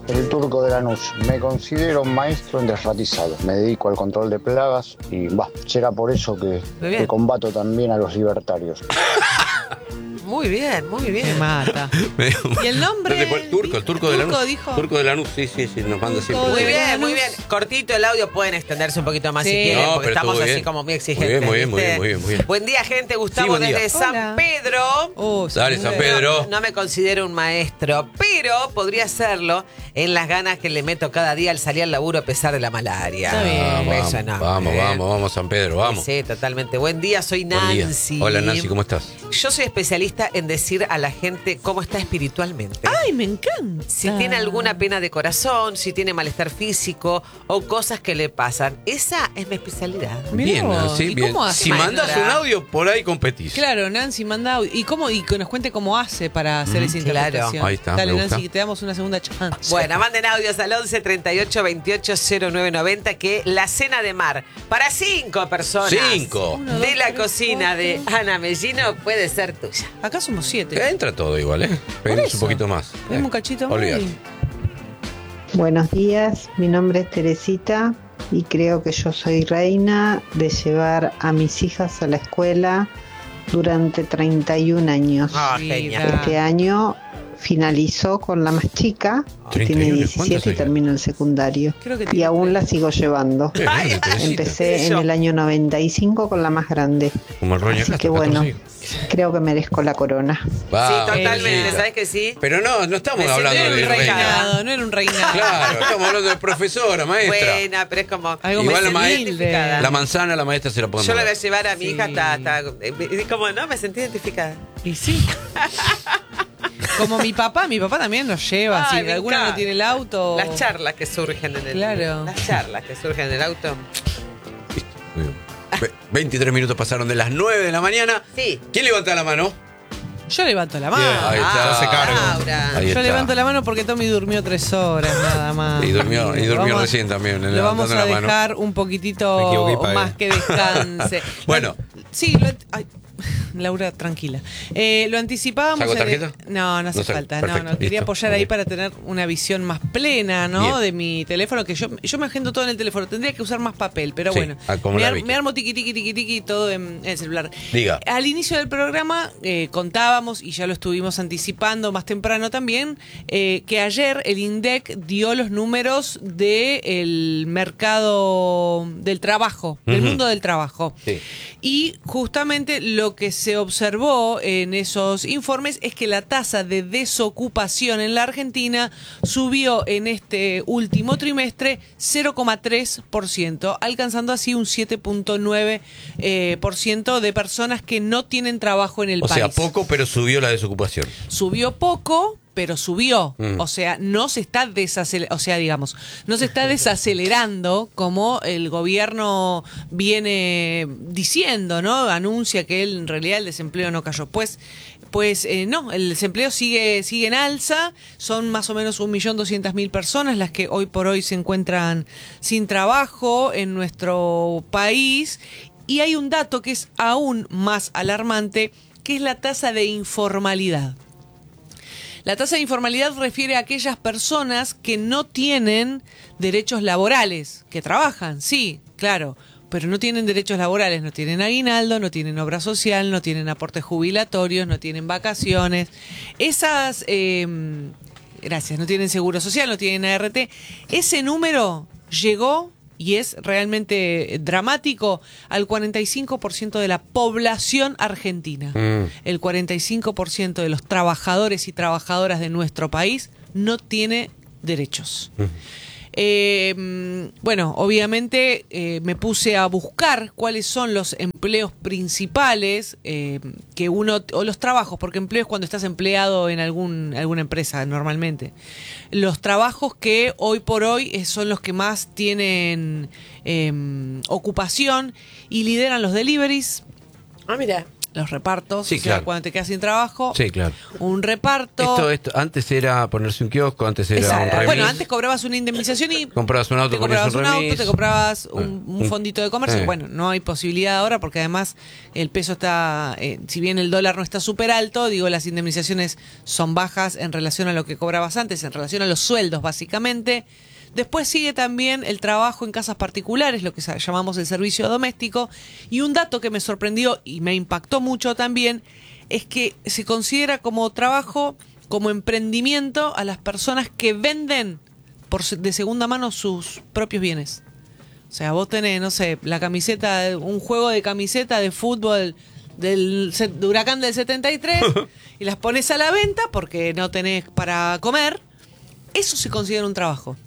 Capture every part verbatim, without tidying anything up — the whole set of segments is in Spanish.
El Turco de Lanús. Me considero un maestro en desratizados. Me dedico al control de plagas y bah, será por eso que, que combato también a los libertarios. Muy bien, muy bien. Me mata. ¿Y el nombre? El turco, el turco de Lanús. Dijo. Turco de Lanús, sí, sí, sí, nos manda siempre. Muy bien, muy bien. Cortito el audio, pueden extenderse un poquito más sí. si quieren, no, porque estamos así como muy exigentes. Muy bien, muy bien, muy bien, muy bien. Buen día, gente. Gustavo sí, desde día. San Hola. Pedro. Oh, Dale, San Pedro. No, no me considero un maestro, pero podría serlo en las ganas que le meto cada día al salir al laburo a pesar de la malaria. Está bien. Vamos, Eso no, vamos, bien. vamos, vamos, San Pedro, vamos. Sí, totalmente. Buen día, soy Nancy. Hola, Nancy, ¿cómo estás? Yo soy especialista en decir a la gente cómo está espiritualmente. ¡Ay, me encanta! Si tiene alguna pena de corazón, si tiene malestar físico o cosas que le pasan. Esa es mi especialidad. Bien, Nancy, bien. ¿Cómo hace? Si mandas un audio, por ahí competís. Claro, Nancy, manda audio. ¿Y cómo? Y que nos cuente cómo hace para hacer mm, esa interpretación. Claro. Ahí está, Dale, me Nancy, gusta. que te damos una segunda chance. Bueno, manden audios al once treinta y ocho veintiocho cero nueve noventa que la cena de mar para cinco personas cinco Uno, dos, de la tres, cocina cuatro. de Ana Mellino puede ser tuya. Acá somos siete. Entra todo igual, ¿eh? Pedimos un poquito más. Ven un cachito. Olvídate. Buenos días, mi nombre es Teresita y creo que yo soy reina de llevar a mis hijas a la escuela durante treinta y un años. Ah, genial. Este año finalizó con la más chica, que tiene diecisiete y terminó el secundario. Y aún la sigo llevando. Ay, Empecé en el año noventa y cinco con la más grande. Como el Roña Así Castro, que bueno, catorce. creo que merezco la corona. Va, sí, totalmente, sí. ¿Sabes que sí? Pero no, no estamos Me hablando siento de No era un reina. reinado, no era un reinado. Claro, estamos hablando de profesora, maestra. Buena, pero es como algo igual la, maestra, la manzana, la maestra se la podemos Yo la dar. voy a llevar a mi Sí. hasta, hasta, hasta eh, como no, me sentí identificada. Y sí. Como mi papá, mi papá también nos lleva. Ay, Si me alguna encanta. no tiene el auto. Las charlas que surgen en el Claro. Las charlas que surgen en el auto. Muy bien. Ve- veintitrés minutos pasaron de las nueve de la mañana. Sí. ¿Quién levanta la mano? Yo levanto la mano. Bien, ahí está. Ah, Se cargo. Laura. Ahí Yo está. levanto la mano porque Tommy durmió tres horas nada más. Y durmió, y durmió Vamos- recién también. Lo vamos levantando a la mano. dejar un Me poquitito equivoqué y pagué. más que descanse. Bueno. Sí, lo, ay, Laura, tranquila. Eh, lo anticipábamos. ¿Saco en el- tarjeta? no, no hace No saco. falta. Perfecto, no, no. Quería listo. apoyar ahí Ok. para tener una visión más plena, ¿no? Bien. De mi teléfono, que yo, yo me agendo todo en el teléfono. Tendría que usar más papel, pero Sí, bueno. ah, como me, la ar- Vicky. me armo tiqui, tiqui, tiqui, tiqui, todo en, en el celular. Diga. Al inicio del programa eh, contábamos, y ya lo estuvimos anticipando más temprano también, eh, que ayer el INDEC dio los números del mercado del trabajo, del Ujú. mundo del trabajo. Sí. Y justamente lo que se observó en esos informes es que la tasa de desocupación en la Argentina subió en este último trimestre cero coma tres por ciento, alcanzando así un siete punto nueve eh, por ciento de personas que no tienen trabajo en el O país. sea, poco, pero subió la desocupación. Subió poco, pero subió. Mm. O sea, no se está desacelerando, o sea, digamos, no se está desacelerando como el gobierno viene diciendo, ¿no? Anuncia que él, en realidad el desempleo no cayó. Pues, pues eh, no, el desempleo sigue, sigue en alza. Son más o menos un millón doscientas mil personas las que hoy por hoy se encuentran sin trabajo en nuestro país. Y hay un dato que es aún más alarmante, que es la tasa de informalidad. La tasa de informalidad refiere a aquellas personas que no tienen derechos laborales, que trabajan, sí, claro, pero no tienen derechos laborales, no tienen aguinaldo, no tienen obra social, no tienen aportes jubilatorios, no tienen vacaciones. Esas, eh, gracias, no tienen seguro social, no tienen A R T. Ese número llegó, y es realmente dramático, al cuarenta y cinco por ciento de la población argentina. Mm. El cuarenta y cinco por ciento de los trabajadores y trabajadoras de nuestro país no tiene derechos. Mm. Eh, bueno, obviamente eh, me puse a buscar cuáles son los empleos principales eh, que uno, o los trabajos, porque empleo es cuando estás empleado en algún, alguna empresa normalmente. Los trabajos que hoy por hoy eh, son los que más tienen eh, ocupación y lideran los deliveries, Ah, mira. los repartos, Sí, o sea, claro. cuando te quedas sin trabajo, Sí, claro. un reparto. Esto, esto, antes era ponerse un kiosco, antes era Exacto. un remis. Bueno, antes cobrabas una indemnización y comprabas un auto, te ponías comprabas un un remis. auto, te comprabas un, Bueno, un fondito de comercio. eh. Bueno, no hay posibilidad ahora porque además el peso está, eh, si bien el dólar no está súper alto, digo, las indemnizaciones son bajas en relación a lo que cobrabas antes, en relación a los sueldos básicamente. Después sigue también el trabajo en casas particulares, lo que llamamos el servicio doméstico. Y un dato que me sorprendió y me impactó mucho también es que se considera como trabajo, como emprendimiento a las personas que venden por se- de segunda mano sus propios bienes. O sea, vos tenés, no sé, la camiseta, un juego de camiseta de fútbol del se- de Huracán del setenta y tres y las pones a la venta porque no tenés para comer. Eso se considera un trabajo.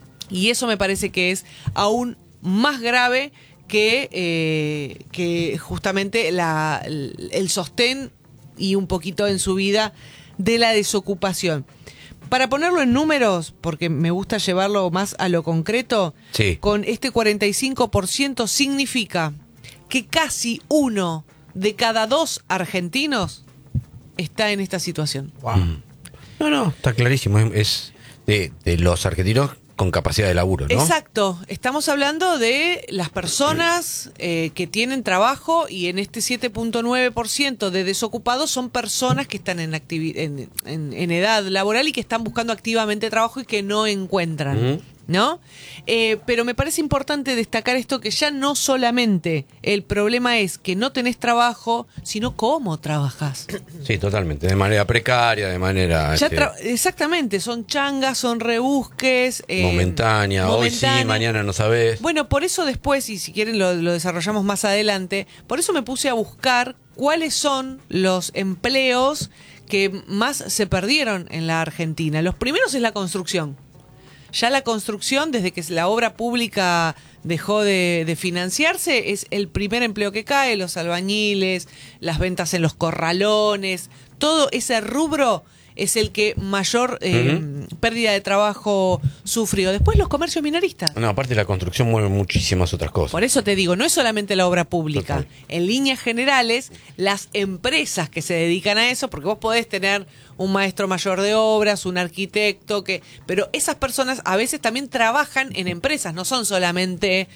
Y eso me parece que es aún más grave que, eh, que justamente la, el, el sostén y un poquito en su vida de la desocupación. Para ponerlo en números, porque me gusta llevarlo más a lo concreto, Sí. con este cuarenta y cinco por ciento significa que casi uno de cada dos argentinos está en esta situación. Mm. No, no, está clarísimo. Es, es de, de los argentinos con capacidad de laburo, ¿no? Exacto, estamos hablando de las personas eh, que tienen trabajo y en este siete punto nueve por ciento de desocupados son personas que están en, activi- en, en, en edad laboral y que están buscando activamente trabajo y que no encuentran. Ujú. ¿No? Eh, pero me parece importante destacar esto, que ya no solamente el problema es que no tenés trabajo, sino cómo trabajás. Sí, totalmente. De manera precaria, de manera Ya este, tra- exactamente, son changas, son rebusques. eh, momentánea. Hoy sí, momentánea. mañana no sabes. Bueno, por eso después, y si quieren lo, lo desarrollamos más adelante, por eso me puse a buscar cuáles son los empleos que más se perdieron en la Argentina. Los primeros es la construcción. Ya la construcción, desde que la obra pública dejó de, de financiarse, es el primer empleo que cae, los albañiles, las ventas en los corralones, todo ese rubro es el que mayor eh, Ujú. pérdida de trabajo sufrió. Después los comercios minoristas. No, aparte la construcción mueve muchísimas otras cosas. Por eso te digo, no es solamente la obra pública. Total. En líneas generales, las empresas que se dedican a eso, porque vos podés tener un maestro mayor de obras, un arquitecto, que, pero esas personas a veces también trabajan en empresas, no son solamente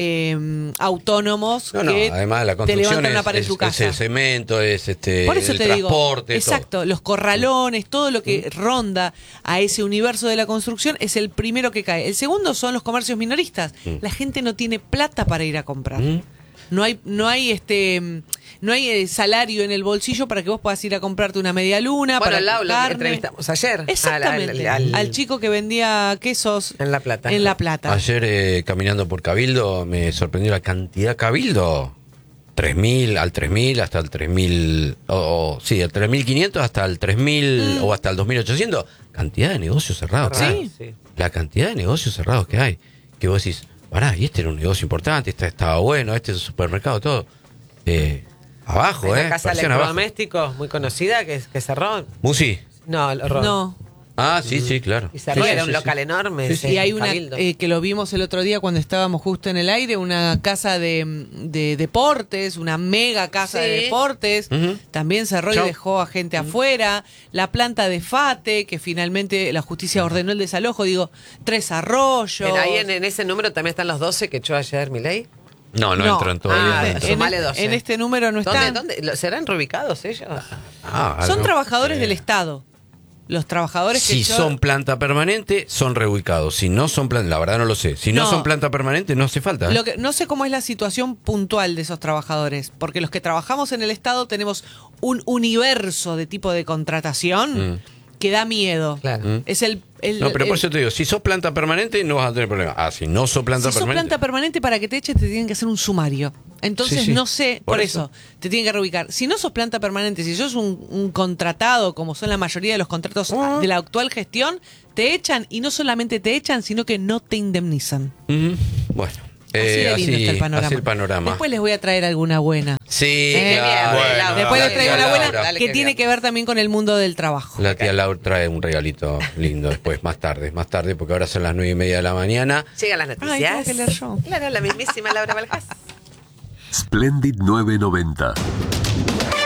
eh, autónomos No, no, que además la te construcción levantan es, una pared en es- tu es casa. el cemento, es este Por eso el te digo, transporte, exacto, los corralones, todo lo que ronda a ese universo de la construcción es el primero que cae. El segundo son los comercios minoristas. Mm. La gente no tiene plata para ir a comprar. Mm. No hay, no hay este, no hay eh, salario en el bolsillo para que vos puedas ir a comprarte una media luna, Bueno, para el Lau lo que carne. entrevistamos ayer. Exactamente. Al- al- Al, al- chico que vendía quesos En La Plata. En La Plata. Ayer eh, caminando por Cabildo me sorprendió la cantidad. Cabildo, tres mil, al tres mil, hasta el tres mil, o, o sí, al tres mil quinientos hasta el tres mil Mm. o hasta el dos mil ochocientos. Cantidad de negocios cerrados. Sí. que hay. Sí. La cantidad de negocios cerrados que hay. Que vos decís, pará, y este era un negocio importante, este estaba bueno, este es un supermercado, todo. Eh, abajo, Hay ¿eh? una casa de Persiana abajo. electrodomésticos muy conocida que, que cerró. Musi. No, lo robó. No. Ah, sí, sí, claro. Y cerró, Sí, era sí, un sí, local sí. enorme. Sí, ese, Y hay una Cabildo. eh, que lo vimos el otro día cuando estábamos justo en el aire, una casa de, de deportes, una mega casa de Sí. deportes, Ujú. también cerró Chau. y dejó a gente afuera. La planta de Fate, que finalmente la justicia ordenó el desalojo, digo, Tres Arroyos. En- ahí en, en ese número también están los doce que echó ayer Milei. No, no, No. entran todavía. Ah, no en, entran. sumale este- doce. en este número no ¿Dónde, están. dónde? ¿Lo- ¿Serán reubicados ellos? Ah, Son algo. trabajadores Eh, del Estado. Los trabajadores que Si yo- son planta permanente, son reubicados. Si no son planta, la verdad no lo sé. Si no, No. son planta permanente, no hace falta. ¿eh? Lo que, no sé cómo es la situación puntual de esos trabajadores, porque los que trabajamos en el Estado tenemos un universo de tipo de contratación Mm. que da miedo. Claro. Mm. Es el, el- No, pero por el- eso te digo, si sos planta permanente, no vas a tener problema. Ah, si no sos planta si sos permanente. planta permanente, para que te eches te tienen que hacer un sumario. Entonces Sí, sí. no sé, por, Por eso. eso. te tienen que reubicar. Si no sos planta permanente, si sos un, un contratado, como son la mayoría de los contratos Ah. de la actual gestión, te echan y no solamente te echan, sino que no te indemnizan. Ujú. Bueno, Así eh, de lindo así, está el panorama. así el panorama. Después les voy a traer alguna buena. Sí, Eh, claro. bien, Bueno, Laura, Después la les traigo tía una buena Laura. Dale, que que tiene bien. que ver también con el mundo del trabajo. La tía Laura trae un regalito lindo después, más tarde, más tarde, porque ahora son las nueve y media de la mañana. Llegan las Ay, noticias. tengo que leer yo. Claro, la mismísima Laura Valjas. Splendid novecientos noventa.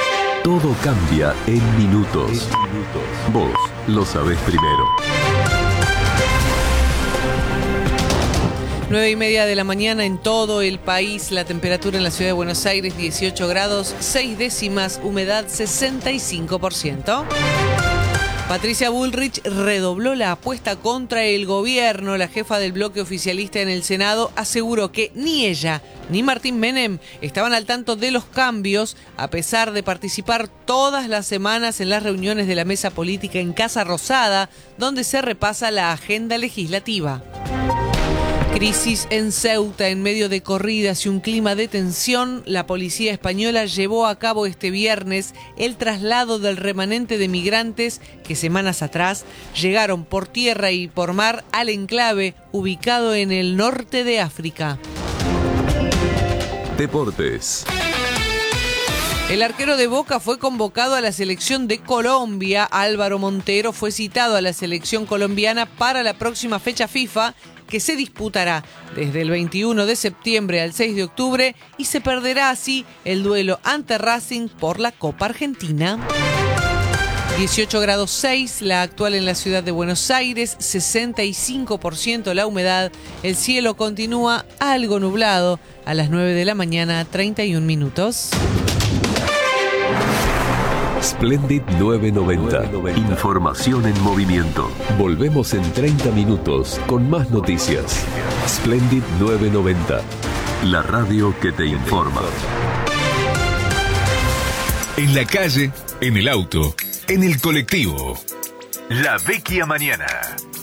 Todo cambia en minutos. Vos lo sabés primero. Nueve y media de la mañana en todo el país. La temperatura en la ciudad de Buenos Aires, dieciocho grados, seis décimas, humedad sesenta y cinco por ciento. Patricia Bullrich redobló la apuesta contra el gobierno. La jefa del bloque oficialista en el Senado aseguró que ni ella ni Martín Menem estaban al tanto de los cambios, a pesar de participar todas las semanas en las reuniones de la mesa política en Casa Rosada, donde se repasa la agenda legislativa. Crisis en Ceuta en medio de corridas y un clima de tensión. La policía española llevó a cabo este viernes el traslado del remanente de migrantes que semanas atrás llegaron por tierra y por mar al enclave ubicado en el norte de África. Deportes. El arquero de Boca fue convocado a la selección de Colombia. Álvaro Montero fue citado a la selección colombiana para la próxima fecha FIFA, que se disputará desde el veintiuno de septiembre al seis de octubre y se perderá así el duelo ante Racing por la Copa Argentina. dieciocho grados seis, la actual en la ciudad de Buenos Aires, sesenta y cinco por ciento la humedad. El cielo continúa algo nublado. A las nueve de la mañana, treinta y un minutos. Splendid nueve noventa. Información en movimiento. Volvemos en treinta minutos con más noticias. Splendid nueve noventa. La radio que te informa. En la calle, en el auto, en el colectivo. La Vecchia Mañana.